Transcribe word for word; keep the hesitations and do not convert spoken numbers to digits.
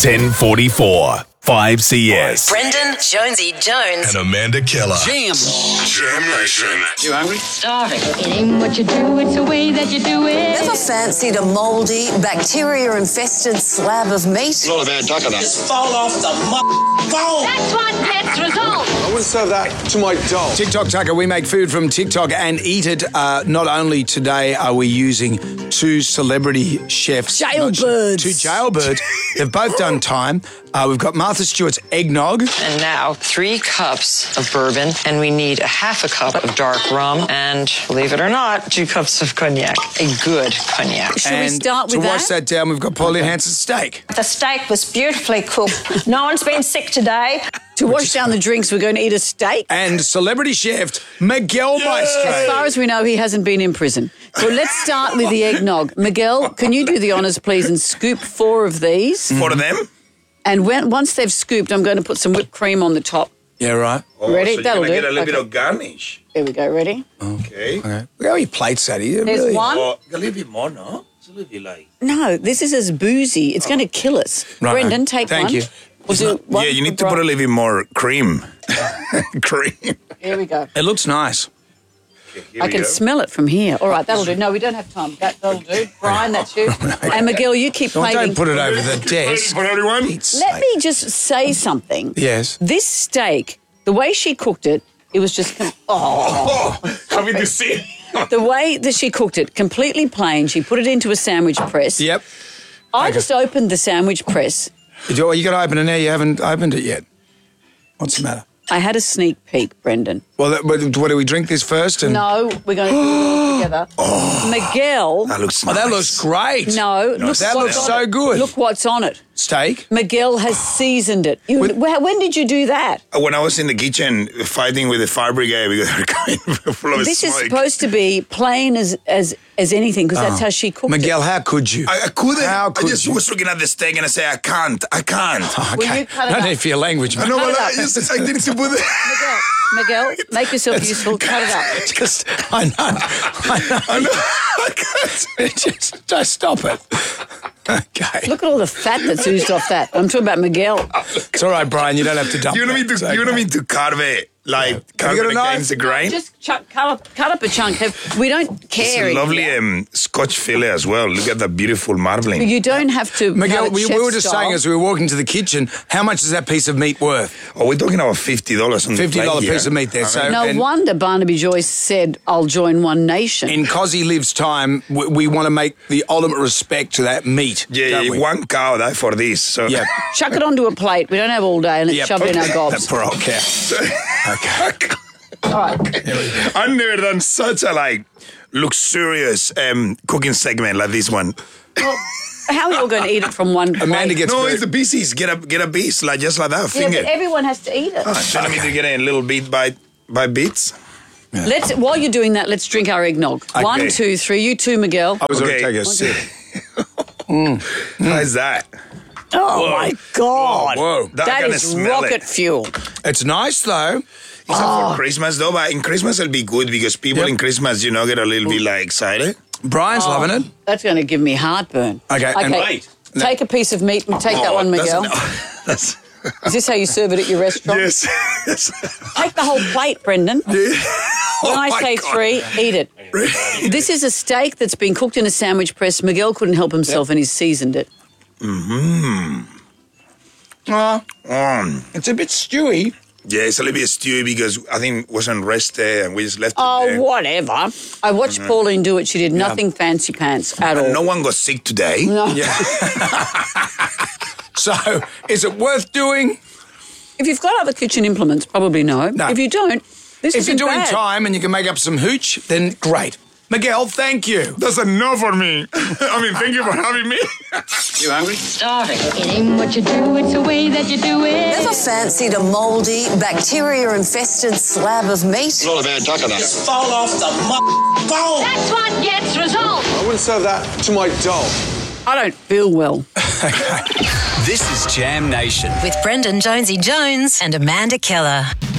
ten forty-four, five C S. Brendan, Jonesy Jones. And Amanda Keller. Jam. Jam Nation. You hungry? Starving. It ain't what you do, it's the way that you do it. Ever fancied a mouldy, bacteria-infested slab of meat? Not a bad duck of that. Fall off the m- phone. That's what gets results. I wouldn't serve that to my dog. TikTok Tucker, we make food from TikTok and eat it. Uh, not only today are we using two celebrity chefs. Jailbirds. Two jailbirds. They've both done time. Uh, we've got Martha Stewart's eggnog. And now three cups of bourbon, and we need a half a cup of dark rum, and believe it or not, two cups of cognac, a good cognac. Should we And start with to that? wash that down, we've got Pauline Hanson's steak. The steak was beautifully cooked. No one's been sick today. To wash down the drinks, we're going to eat a steak. And celebrity chef Miguel Maestro. As far as we know, he hasn't been in prison. So let's start with the eggnog. Miguel, can you do the honours, please, and scoop four of these? For them? And when, once they've scooped, I'm going to put some whipped cream on the top. Yeah, right. Oh, Ready? So That'll you're gonna do. get a little Okay. bit of garnish. There we go. Ready? Okay. Okay. Look how he plates that. He There's really... one. Oh, a little bit more, no? It's a little bit like... No, this is as boozy. It's going to kill us. Right. Brendan, take Thank one. you. We'll do one Yeah, you need for to put a Brian. little bit more cream. cream. Here we go. It looks nice. Okay, here I we can go. smell it from here. All right, that'll do. No, we don't have time. That, that'll do. Brian, that's you. And Miguel, you keep Don't, plating. don't put it over the desk. For everyone? Let me just say something. Yes. This steak, the way she cooked it, it was just... Com- oh. Oh, happy to see. The way that she cooked it, completely plain. She put it into a sandwich press. Yep. I Okay. just opened the sandwich press. You, you got to open it now. You haven't opened it yet. What's the matter? I had a sneak peek, Brendan. Well, that, what, what do we drink this first? And No, we're going to do it all together. Miguel, That looks Oh, nice. that looks great. no, look that what's looks on so it. good. Look what's on it. Steak. Miguel has seasoned it. You, With- wh- when did you do that? When I was in the kitchen fighting with the fire brigade because they were coming full of This is smoke. supposed to be plain as as, as anything because that's how she cooked Miguel, it. how could you? I, I couldn't. How I could just you? was looking at the steak and I say, I can't. I can't. Will Okay. you cut it no up? need for your language, I man. know, Cut but it I, up. just, I didn't to put it. Miguel, Miguel, make yourself useful. Cut it up. Just, I know. I know. I know. I can't. just, just stop it. Okay. Look at all the fat that's oozed off that. I'm talking about Miguel. It's all right, Brian. You don't have to dump You don't that. mean to, It's you don't okay. mean to carve it, like Have carve you got it a knife? against the grain? Just chuck, cut, up, cut up a chunk. Have- We don't It's care. a lovely here. um, Scotch fillet as well. Look at that beautiful marbling. You don't have to. Miguel, have it we, we chef were just style. saying as we were walking to the kitchen, how much is that piece of meat worth? Oh, we're talking about fifty dollars on the fifty dollars plate piece here. of meat there. I So mean, No and wonder Barnaby Joyce said, "I'll join One Nation." in Cozzy Lives time, we, we want to make the ultimate respect to that meat. yeah, don't yeah, we? one cow that for this. So Yeah. Chuck it onto a plate. We don't have all day, and let's Yep. shove it in our That gobs. poor old cow. Okay. All right. I've never done such a like luxurious um, cooking segment like this one. How are you all going to eat it from one plate? Amanda gets No, very- it's the pieces. Get a get a piece like just like that. Yeah, Finger. but everyone has to eat it. Ah, telling me to get it a little bit by by bits. Let's. While you're doing that, let's drink our eggnog. One, two, three. You two, Miguel. I was going Okay. to take a sip. How's that? Oh my God! Whoa. That, That I can is smell rocket it. fuel. It's nice, though. It's not for Christmas though, but in Christmas it'll be good because people Yep. in Christmas, you know, get a little bit like excited. Brian's loving it. That's going to give me heartburn. Okay, and- Wait. Take a piece of meat and take that Oh, one, that's- Miguel. no, that's, Is this how you serve it at your restaurant? yes. yes. Take the whole plate, Brendan. When Oh I my say God. three, eat it. This is a steak that's been cooked in a sandwich press. Miguel couldn't help himself and he's seasoned it. Oh, Um, it's a bit stewy. yeah, it's a little bit stewy because I think it wasn't rested and we just left it Oh, there. whatever. I watched Pauline do it. She did nothing fancy pants at all. And no one got sick today. No. So, is it worth doing? If you've got other kitchen implements, probably no. No. If you don't, this If isn't you're doing bad. time and you can make up some hooch, then great. Miguel, thank you. That's enough for me. I mean, thank you for having me. You hungry? Starving. It ain't what you do, it's the way that you do it. Oh. Ever fancied a mouldy, bacteria-infested slab of meat? Not a bad duck of that. Fall off the m- phone. That's what gets results. I wouldn't serve that to my dog. I don't feel well. This is Jam Nation. With Brendan, Jonesy Jones and Amanda Keller.